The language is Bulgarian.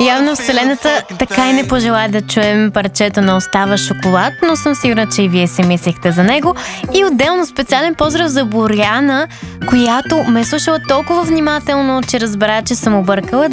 Явно Вселената така и не пожела да чуем парчето на Остава шоколад, но съм сигурна, че и вие се мислихте за него. И отделно специален поздрав за Боряна, която ме е слушала толкова внимателно, че разбра, че съм объркала.